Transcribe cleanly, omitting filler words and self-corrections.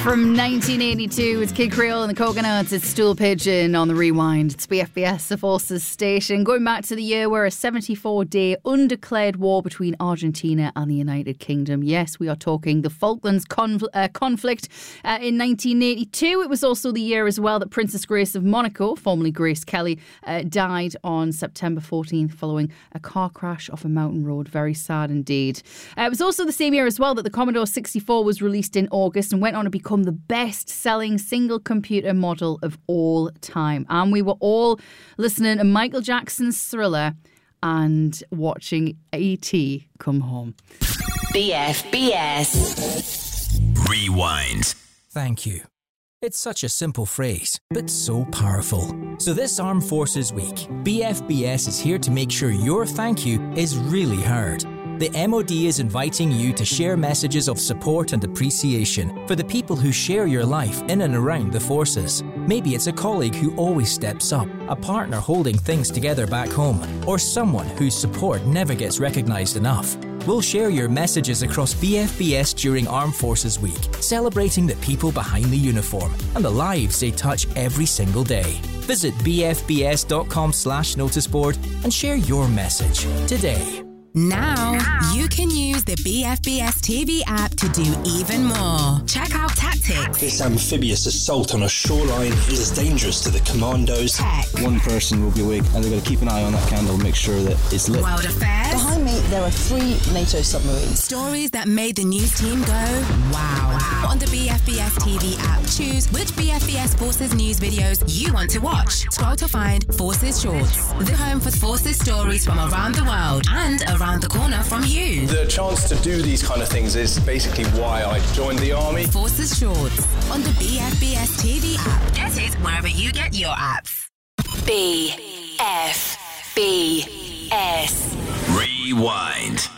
from 1982. It's Kid Creole and the Coconuts. It's Stool Pigeon on the Rewind. It's BFBS, the Forces station. Going back to the year where a 74-day undeclared war between Argentina and the United Kingdom. Yes, we are talking the Falklands conflict in 1982. It was also the year as well that Princess Grace of Monaco, formerly Grace Kelly, died on September 14th following a car crash off a mountain road. Very sad indeed. It was also the same year as well that the Commodore 64 was released in August and went on to become the best-selling single computer model of all time. And we were all listening to Michael Jackson's Thriller and watching E.T. come home. BFBS Rewind. Thank you. It's such a simple phrase, but so powerful. So this Armed Forces Week, BFBS is here to make sure your thank you is really heard. The MOD is inviting you to share messages of support and appreciation for the people who share your life in and around the forces. Maybe it's a colleague who always steps up, a partner holding things together back home, or someone whose support never gets recognised enough. We'll share your messages across BFBS during Armed Forces Week, celebrating the people behind the uniform and the lives they touch every single day. Visit bfbs.com/noticeboard and share your message today. Now, you can use the BFBS TV app to do even more. Check out tactics. This amphibious assault on a shoreline is as dangerous to the commandos. Tech. One person will be awake and they've got to keep an eye on that candle, make sure that it's lit. World affairs. Behind me, there are 3 NATO submarines. Stories that made the news team go, wow. On the BFBS TV app, choose which BFBS Forces news videos you want to watch. Scroll to find Forces Shorts, the home for Forces stories from around the world and around the corner from you. The chance to do these kind of things is basically why I joined the army. Forces Shorts on the BFBS TV app. Get it wherever you get your apps. BFBS Rewind.